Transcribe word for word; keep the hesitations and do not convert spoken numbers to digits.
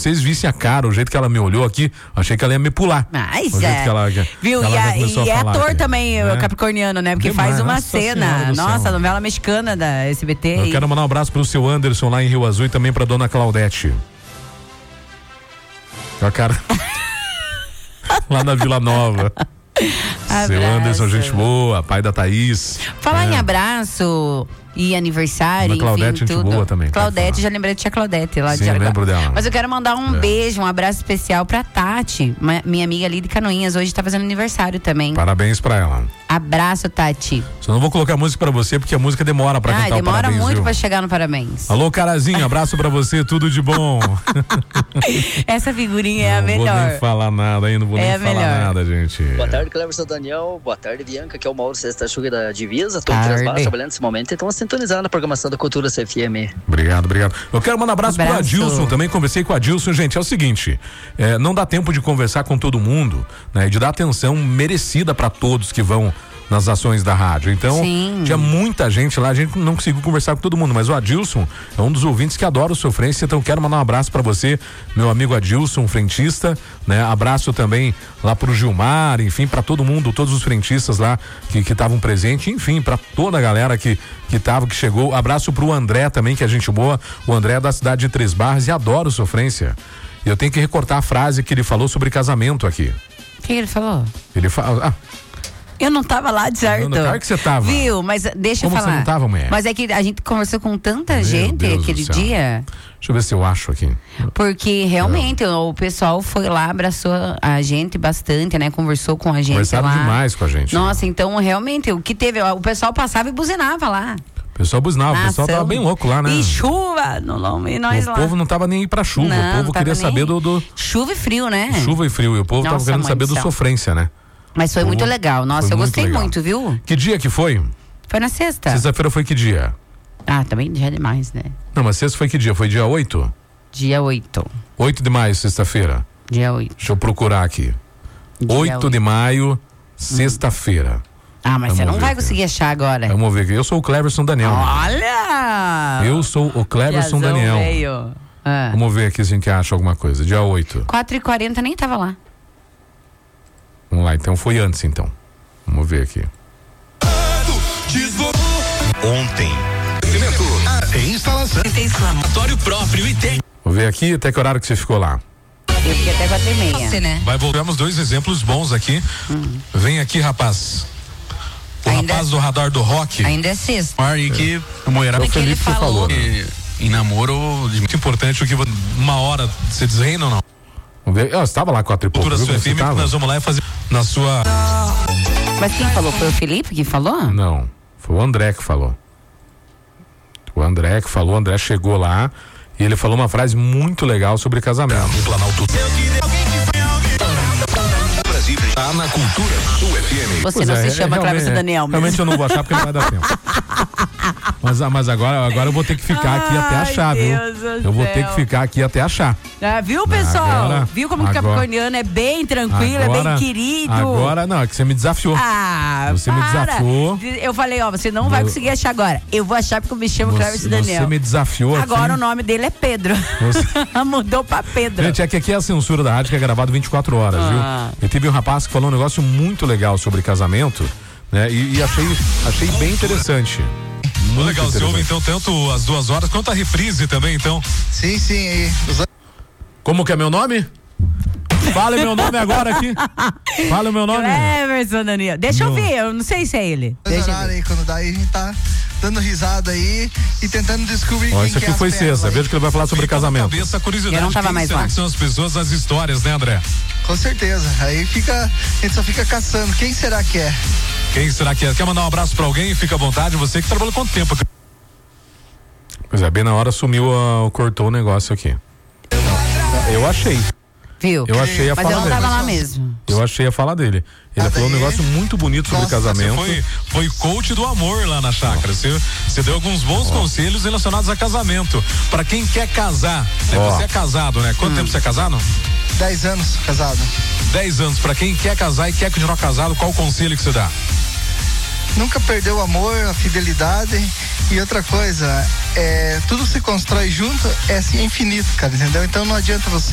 vocês vissem a cara, o jeito que ela me olhou aqui, achei que ela ia me pular. Mas o jeito é. que ela, que Viu? ela e a, e é ator aqui, também, né? o capricorniano, né? Porque Demais, faz uma nossa cena. Nossa, novela mexicana da S B T. Eu e... quero mandar um abraço pro seu Anderson lá em Rio Azul e também pra dona Claudete. A cara. Lá na Vila Nova. Abraço. Seu Anderson, gente boa, pai da Thaís. Falar é. em abraço e aniversário, Ana Claudete, enfim, gente tudo. boa também. Claudete, já lembrei de tia Claudete lá Sim, de Jaraguá. lembro dela. Mas eu quero mandar um é. beijo, um abraço especial pra Tati, uma, minha amiga ali de Canoinhas, hoje tá fazendo aniversário também. Parabéns pra ela. Abraço, Tati. Só não vou colocar música pra você, porque a música demora pra ah, cantar o demora parabéns, muito viu? pra chegar no parabéns. Alô, Carazinho, abraço pra você, tudo de bom. Essa figurinha é a não melhor. Não vou nem falar nada aí, não vou é nem a falar melhor. nada, gente. Boa tarde, Cleverson Daniel. Boa tarde, Bianca, que é o Mauro Cesta Chuga da Divisa. Estou em Tarde. Três Barras trabalhando nesse momento, então sintonizar na programação da Cultura C F M. Obrigado, obrigado. Eu quero mandar um abraço, abraço. pro Adilson, também conversei com o Adilson. Gente, é o seguinte, é, não dá tempo de conversar com todo mundo, né? De dar atenção merecida pra todos que vão nas ações da rádio. Então, Sim. tinha muita gente lá, a gente não conseguiu conversar com todo mundo, mas o Adilson é um dos ouvintes que adora o Sofrência, então quero mandar um abraço pra você, meu amigo Adilson, frentista, né? Abraço também lá pro Gilmar, enfim, pra todo mundo, todos os frentistas lá que estavam presentes, enfim, pra toda a galera que que tava, que chegou. Abraço pro André também, que é gente boa, o André é da cidade de Três Barras e adora o Sofrência. E eu tenho que recortar a frase que ele falou sobre casamento aqui. O que ele falou? Ele fala... Ah, eu não tava lá, de certo. Claro que você tava. Viu? Mas deixa Como eu falar. você não tava, mulher? Mas é que a gente conversou com tanta Meu gente Deus aquele do céu. dia. Deixa eu ver se eu acho aqui. Porque realmente é. o pessoal foi lá, abraçou a gente bastante, né? Conversou com a gente. Conversaram lá. demais com a gente. Nossa, então realmente o que teve, o pessoal passava e buzinava lá. O pessoal buzinava, o pessoal tava bem louco lá, né? E chuva, no nome, e nós o lá. povo não tava nem aí pra chuva, Não, o povo queria nem... saber do, do... Chuva e frio, né? Chuva e frio, e o povo Nossa, tava querendo mãe saber do do céu. Sofrência, né? Mas foi Povo... muito legal, nossa, foi eu muito gostei legal. muito, viu? Que dia que foi? Foi na sexta. Sexta-feira foi que dia? Ah, também já é demais, né? Não, mas sexta foi que dia? Foi dia oito? Dia oito. oito de maio, sexta-feira. Dia oito. Deixa eu procurar aqui. oito de maio, sexta-feira. Ah, mas Vamos você não ver vai aqui. conseguir achar agora. Vamos ver aqui. Eu sou o Cleverson Daniel. Olha! Eu sou o Cleverson Piazão Daniel. veio. Ah. Vamos ver aqui se a gente acha alguma coisa. Dia oito. quatro e quarenta nem tava lá. Vamos lá, então foi antes, então. Vamos ver aqui. Ontem. Instalação. Tem exclamatório próprio e tem. Vou ver aqui até que horário que você ficou lá. Eu fiquei até quatro e meia. Você, né? Vai voltarmos dois exemplos bons aqui. Hum. Vem aqui, rapaz. O Ainda- rapaz do radar do rock. Ainda é sexta. E que O Moerá, o que ele Felipe que falou. falou. Né? e, em namoro de Muito importante o que vo- uma hora você desreina ou não? Vamos ver. Eu estava lá quatro e pouco. cultura viu? sua Você F M, tava? nós vamos lá e fazer na sua. Mas quem falou? Foi o Felipe que falou? Não, foi o André que falou. O André que falou, o André chegou lá e ele falou uma frase muito legal sobre casamento. No Planalto. Brasil tá na cultura sua F M. Você Pois não é, se é, chama realmente- Cleverson Daniel mesmo. Realmente eu não vou achar porque não vai dar tempo. Mas, ah, mas agora, agora eu vou ter que ficar aqui até Ai, achar, viu? Deus do Eu vou céu. ter que ficar aqui até achar. Ah, viu, pessoal? Agora- viu como o agora- capricorniano é bem tranquilo, é Agora- bem querido? Agora não, é que você me desafiou. Ah, Você me para. desafiou. Eu falei, ó, você não vai Eu- conseguir achar agora. Eu vou achar porque eu me chamo Você, Cleverson Daniel. você me desafiou Agora aqui. o nome dele é Pedro. Você- Mudou pra Pedro. Gente, é que aqui é a censura da rádio que é gravado vinte e quatro horas, Ah. viu? E teve um rapaz que falou um negócio muito legal sobre casamento, né? E, e achei, achei bem interessante. Muito Legal, você ouve interessante. então tanto as duas horas quanto a reprise também, então. Sim, sim. E os Como que é meu nome? Fala meu nome agora aqui. Fala o meu nome. Cleverson Daniel. Deixa eu Não. ver, eu não sei se é ele. Deixa eu horários ver. aí, quando dá aí, a gente tá dando risada aí e tentando descobrir Ó, quem isso que aqui é foi as pérolas sexta. aí. Veja que ele vai falar sobre Fica na casamento. Cabeça, a curiosidade. Eu não tava quem mais será lá. que são as pessoas, as histórias, né, André? Com certeza. Aí fica, a gente só fica caçando. Quem será que é? Quem será que é? Quer mandar um abraço pra alguém? Fica à vontade. Você que trabalhou quanto tempo? Pois é, bem na hora sumiu, a, cortou o negócio aqui. Eu achei. Viu? Eu achei a Mas fala eu não dele. tava lá mesmo. Eu achei a fala dele. Ele Ah, falou um daí- negócio muito bonito sobre Nossa, casamento. Você foi, foi coach do amor lá na chácara. Você, você deu alguns bons conselhos relacionados a casamento. Pra quem quer casar, né? Ó. Você é casado, né? Quanto tempo você é casado? Dez anos casado. Dez anos. Pra quem quer casar e quer continuar casado, qual o conselho que você dá? Nunca perdeu o amor, a fidelidade. E outra coisa, é, tudo se constrói junto, é assim, é infinito, cara, entendeu? Então não adianta você